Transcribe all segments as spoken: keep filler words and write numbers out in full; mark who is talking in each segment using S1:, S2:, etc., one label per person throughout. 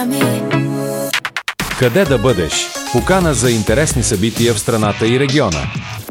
S1: Къде да бъдеш? Покана за интересни събития в страната и региона.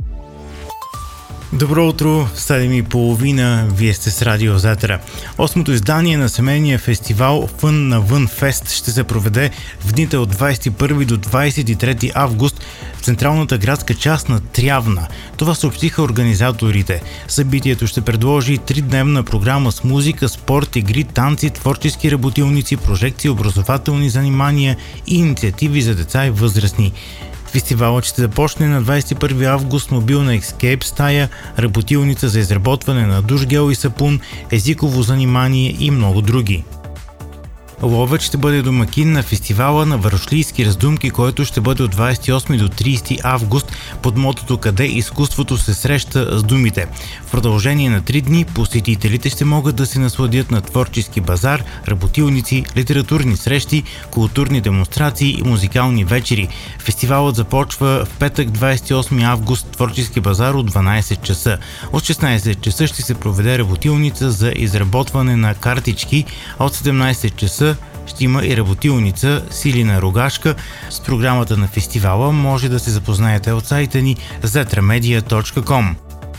S2: Добро утро, седем и половина, вие сте с Радио Зетра. Осмото издание на семейния фестивал Фън навън фест ще се проведе в дните от двадесет и първи до двадесет и трети август в централната градска част на Трявна. Това съобщиха организаторите. Събитието ще предложи тридневна програма с музика, спорт, игри, танци, творчески работилници, прожекции, образователни занимания и инициативи за деца и възрастни. Фестивалът ще започне на двадесет и първи август мобилна ескейп стая, работилница за изработване на душ гел и сапун, езиково занимание и много други. Ловеч ще бъде домакин на фестивала на варюшлийски раздумки, който ще бъде от двадесет и осми до тридесети август под мотото "Къде изкуството се среща с думите". В продължение на три дни посетителите ще могат да се насладят на творчески базар, работилници, литературни срещи, културни демонстрации и музикални вечери. Фестивалът започва в петък, двадесет и осми август, творчески базар от дванадесет часа. От шестнадесет часа ще се проведе работилница за изработване на картички, а от седемнадесет часа ще има и работилница Силина Рогашка. С програмата на фестивала може да се запознаете от сайта ни зетра медия точка ком.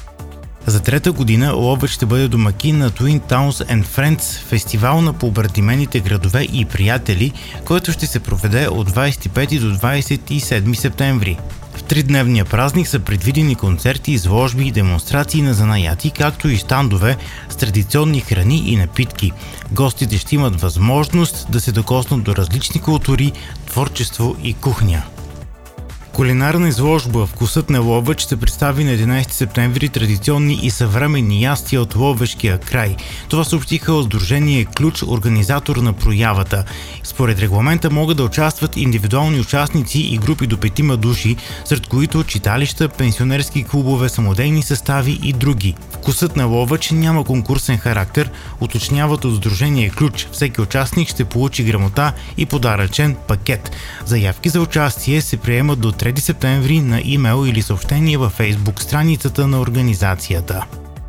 S2: За трета година Ловеч ще бъде домакин на Twin Towns and Friends, фестивал на пообратимените градове и приятели, който ще се проведе от двадесет и пети до двадесет и седми септември. В тридневния празник са предвидени концерти, изложби и демонстрации на занаяти, както и щандове с традиционни храни и напитки. Гостите ще имат възможност да се докоснат до различни култури, творчество и кухня. Кулинарна изложба "Вкусът на Ловеч" ще представи на единадесети септември традиционни и съвременни ястия от ловешкия край. Това съобщиха от Сдружение Ключ, организатор на проявата. Според регламента могат да участват индивидуални участници и групи до петима души, сред които читалища, пенсионерски клубове, самодейни състави и други. "Вкусът на Ловеч" няма конкурсен характер, уточняват от Сдружение Ключ. Всеки участник ще получи грамота и подаръчен пакет. Заявки за участие се приемат до трети септември на имейл или съобщение във Фейсбук страницата на организацията.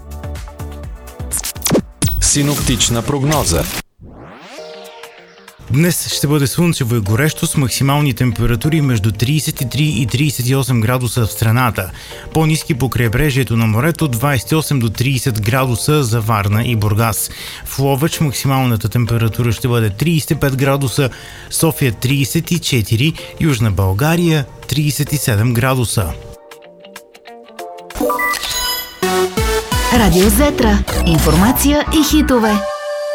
S1: Синоптична прогноза.
S2: Днес ще бъде слънчево и горещо с максимални температури между тридесет и три и тридесет и осем градуса в страната. По-ниски по крайбрежието на морето двадесет и осем до тридесет градуса за Варна и Бургас. В Ловеч максималната температура ще бъде тридесет и пет градуса, София тридесет и четири, Южна България тридесет и седем градуса.
S3: Радио Зетра. Информация и хитове.